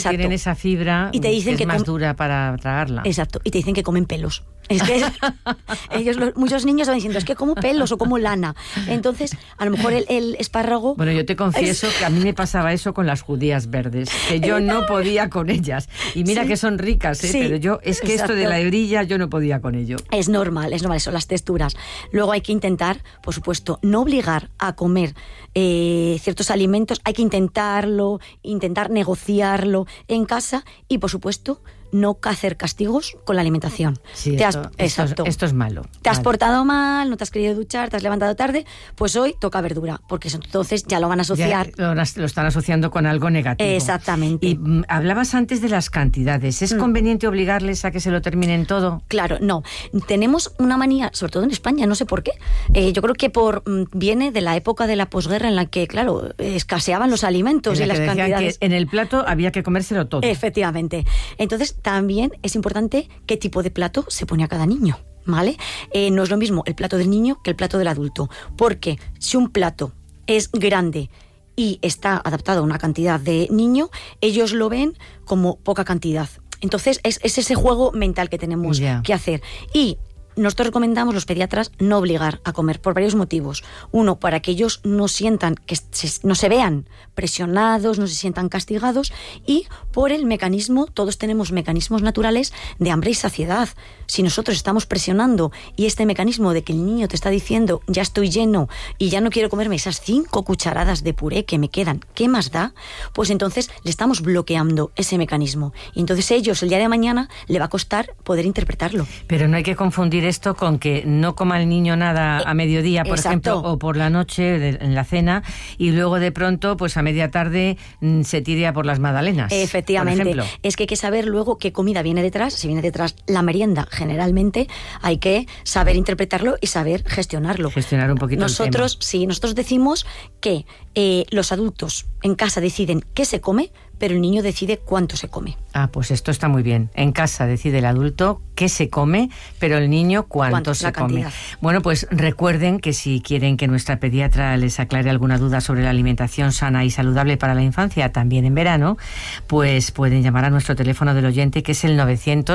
Exacto. tienen esa fibra y te dicen que es más dura para tragarla. Exacto, y te dicen que comen pelos. Es que muchos niños van diciendo, es que como pelos o como lana. Entonces, a lo mejor el espárrago... Bueno, yo te confieso que a mí me pasaba eso con las judías verdes, que yo no podía con ellas. Y mira que son ricas, sí, pero yo, es que esto de la hebrilla, yo no podía con ello. Es normal, son las texturas. Luego hay que intentar, por supuesto, no obligar a comer ciertos alimentos, hay que intentar negociarlo en casa y, por supuesto, no hacer castigos con la alimentación. Sí, esto es malo. Te has portado mal, no te has querido duchar, te has levantado tarde, pues hoy toca verdura, porque entonces ya lo van a asociar. Ya lo están asociando con algo negativo. Exactamente. Y hablabas antes de las cantidades. ¿Es conveniente obligarles a que se lo terminen todo? Claro, no. Tenemos una manía, sobre todo en España, no sé por qué. Yo creo que viene de la época de la posguerra en la que, claro, escaseaban los alimentos y las cantidades. Que en el plato había que comérselo todo. Efectivamente. Entonces, también es importante qué tipo de plato se pone a cada niño, ¿vale? No es lo mismo el plato del niño que el plato del adulto, porque si un plato es grande y está adaptado a una cantidad de niño, ellos lo ven como poca cantidad. Entonces, es ese juego mental que tenemos que hacer. Y nosotros recomendamos, los pediatras, no obligar a comer por varios motivos. Uno, para que ellos no sientan, no se vean presionados, no se sientan castigados, y por el mecanismo, todos tenemos mecanismos naturales de hambre y saciedad. Si nosotros estamos presionando y este mecanismo de que el niño te está diciendo, ya estoy lleno y ya no quiero comerme esas 5 cucharadas de puré que me quedan, ¿qué más da? Pues entonces le estamos bloqueando ese mecanismo. Y entonces ellos, el día de mañana, le va a costar poder interpretarlo. Pero no hay que confundir esto con que no coma el niño nada a mediodía, por ejemplo, o por la noche en la cena, y luego de pronto, pues a media tarde se tire a por las magdalenas. Efectivamente. Es que hay que saber luego qué comida viene detrás. Si viene detrás la merienda, generalmente hay que saber interpretarlo y saber gestionarlo. Gestionar un poquito el tema. Sí, nosotros decimos que los adultos en casa deciden qué se come, pero el niño decide cuánto se come. Ah, pues esto está muy bien. En casa decide el adulto qué se come, pero el niño cuánto se come. Bueno, pues recuerden que si quieren que nuestra pediatra les aclare alguna duda sobre la alimentación sana y saludable para la infancia, también en verano, pues pueden llamar a nuestro teléfono del oyente, que es el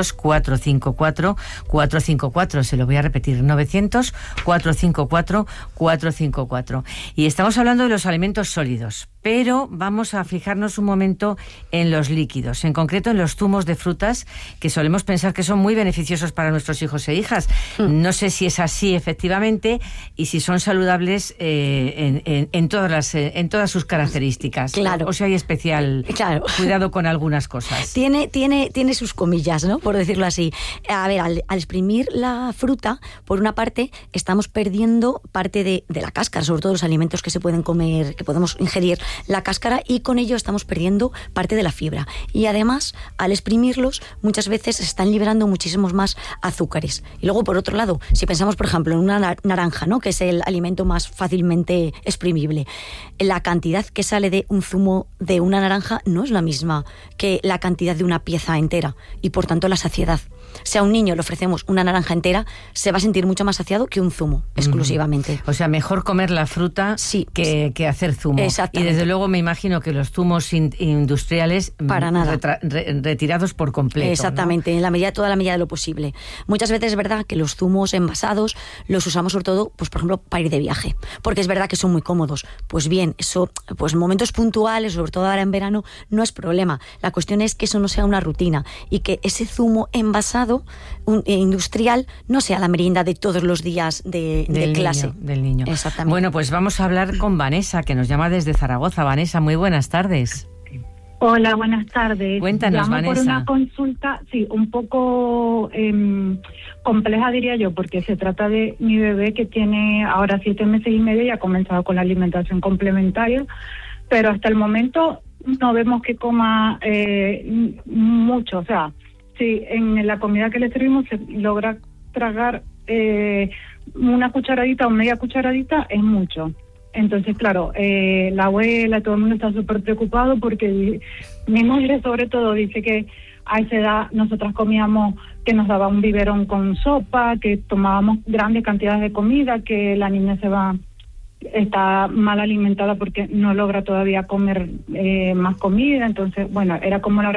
900-454-454. Se lo voy a repetir, 900-454-454. Y estamos hablando de los alimentos sólidos, pero vamos a fijarnos un momento en los líquidos, en concreto en los zumos de frutas, que solemos pensar que son muy beneficiosos para nuestros hijos e hijas. No sé si es así efectivamente y si son saludables en todas sus características. Claro. O si hay especial cuidado con algunas cosas. Tiene sus comillas, ¿no? Por decirlo así. A ver, al exprimir la fruta, por una parte, estamos perdiendo parte de la cáscara, sobre todo los alimentos que se pueden comer, que podemos ingerir la cáscara, y con ello estamos perdiendo parte de la fibra. Y además, al exprimirlos, muchas veces se están liberando muchísimos más azúcares. Y luego, por otro lado, si pensamos, por ejemplo, en una naranja, ¿no?, que es el alimento más fácilmente exprimible, la cantidad que sale de un zumo de una naranja no es la misma que la cantidad de una pieza entera, y por tanto la saciedad. Si a un niño le ofrecemos una naranja entera, se va a sentir mucho más saciado que un zumo, exclusivamente. O sea, mejor comer la fruta que hacer zumo. Y desde luego me imagino que los zumos industriales, para nada, retirados por completo. Exactamente, ¿no? Toda la medida de lo posible. Muchas veces es verdad que los zumos envasados los usamos sobre todo, pues por ejemplo, para ir de viaje, porque es verdad que son muy cómodos. Pues bien, eso, pues en momentos puntuales, sobre todo ahora en verano, no es problema. La cuestión es que eso no sea una rutina y que ese zumo envasado industrial no sea la merienda de todos los días de clase. Del niño. Exactamente. Bueno, pues vamos a hablar con Vanessa, que nos llama desde Zaragoza. Vanessa, muy buenas tardes. Hola, buenas tardes. Cuéntanos, Llamo Vanessa. por una consulta, un poco compleja, diría yo, porque se trata de mi bebé que tiene ahora 7 meses y medio y ha comenzado con la alimentación complementaria, pero hasta el momento no vemos que coma mucho. O sea, si en la comida que le servimos se logra tragar una cucharadita o media cucharadita, es mucho. Entonces, claro, la abuela, todo el mundo está súper preocupado porque mi madre sobre todo dice que a esa edad nosotras comíamos, que nos daba un biberón con sopa, que tomábamos grandes cantidades de comida, que la niña está mal alimentada porque no logra todavía comer más comida. Entonces, bueno, era como la